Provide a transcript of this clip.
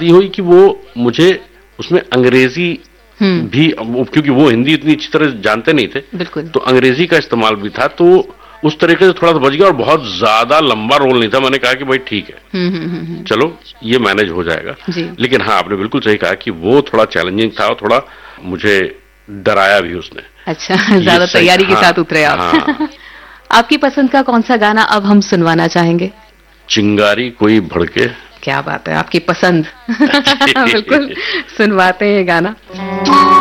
ये हुई कि वो मुझे उसमें अंग्रेजी भी, क्योंकि वो हिंदी इतनी अच्छी तरह जानते नहीं थे, बिल्कुल, तो अंग्रेजी का इस्तेमाल भी था, तो उस तरीके से थोड़ा सा बच गया। और बहुत ज्यादा लंबा रोल नहीं था। मैंने कहा कि भाई ठीक है, चलो ये मैनेज हो जाएगा। लेकिन हाँ, आपने बिल्कुल सही कहा कि वो थोड़ा चैलेंजिंग था और थोड़ा मुझे डराया भी उसने। अच्छा, ज्यादा तैयारी के साथ उतरे आप। हाँ। आपकी पसंद का कौन सा गाना अब हम सुनवाना चाहेंगे? चिंगारी कोई भड़के। क्या बात है, आपकी पसंद। बिल्कुल सुनवाते हैं गाना।